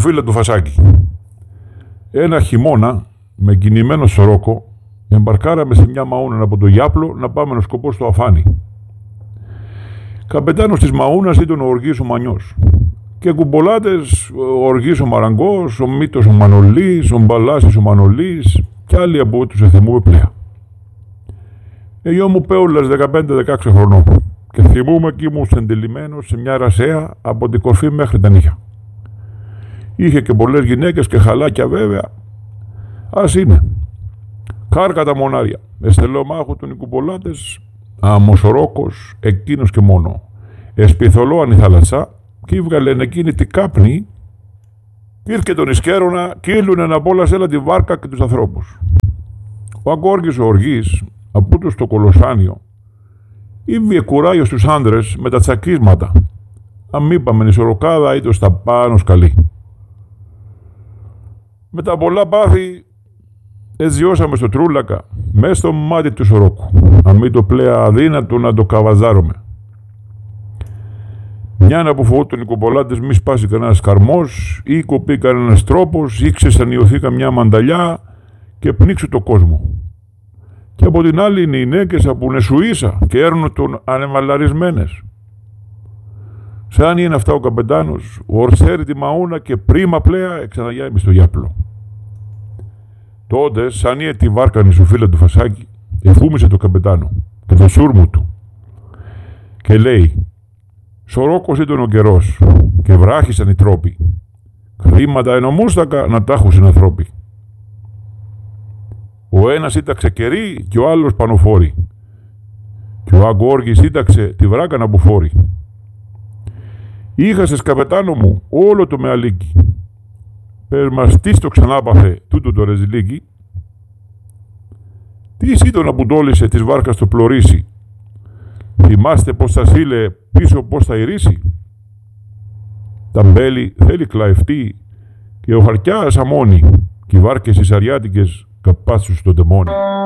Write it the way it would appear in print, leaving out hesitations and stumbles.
φίλε του Φασάκη. Ένα χειμώνα, με κινημένο σωρόκο, εμπαρκάραμε σε μια μαούνα από το Γιάπλο να πάμε να σκοπό στο Αφάνι. Καπετάνος της μαούνας ήταν ο Οργής ο Μανιός. Και κουμπολάτες, ο Οργής ο Μαραγκός, ο Μήτος ο Μανολής, ο Μπαλάσης ο Μανολής και άλλοι από τους εθεμού πλέα. Εγώ μου πέουλας 15-16 χρονών και θυμούμαι κι ήμουν σεντελημένος σε μια ρασέα από την κορφή μέχρι τα νύχια. Είχε και πολλές γυναίκες και χαλάκια βέβαια. Ας είναι. Χάρκα τα μονάρια. Εστελομάχου των οικουπολάτες, αμοσορόκος, εκείνος και μόνο. Εσπιθολόαν η θάλασσα κι ύβγαλεν εκείνη την κάπνη κι ήρθε τον Ισκέρονα κι ήλουνε να απόλασέλα τη βάρκα και τους ανθρώπους. Ο Αγκόργης ο Οργής, από του στο Κολοσάνιο, ήβγε κουράγιο στους άντρες με τα τσακίσματα. Αν είπαμε η σωροκάδα ήταν στα πάνω σκαλί. Με τα πολλά πάθη εζιώσαμε στο Τρούλακα, μέσα στο μάτι του σωρόκου. Αν μην το πλέα αδύνατο να το καβαζάρουμε. Μιαν από φοβόταν οι κομπολάτες μη σπάσει κανένας καρμός ή κοπεί κανένας τρόπος ή ξεσανιωθεί καμιά μανταλιά και πνίξου το κόσμο. Και από την άλλη είναι οι γυναίκες από νεσουίσα και έρνουν τον ανεμαλαρισμένες. Σαν είναι αυτά ο καπετάνος, ο ορσέρι τη μαούνα και πρίμα πλέα εξαναγιάει στο Γιάπλο. Τότε, σαν είναι τη βάρκανη σου φίλα του Φασάκη, εφούμισε το καπετάνο και το σούρμου του και λέει: «Σωρόκος ήταν ο καιρός και βράχησαν οι τρόποι. Χρήματα ενομούστακα να τάχουσιν ανθρώποι. Ο ένας ήταξε κερί και ο άλλος πανοφόρη και ο Αγκόργης ήταξε τη βράκα να μπουφόρει. Είχασες καπετάνο μου όλο το μεαλίκι. Πες μας τι στο ξανάπαθε τούτο το ρεζιλίκι. Τι ήταν που τόλισε της βάρκας το πλωρίσι. Θυμάστε πως σας ήλε πίσω πως θα ηρίσει. Τα μπέλη θέλει κλαευτεί και ο χαρτιάς αμώνει και οι βάρκες οι σαριάτικες καπάσους στο τεμόνι».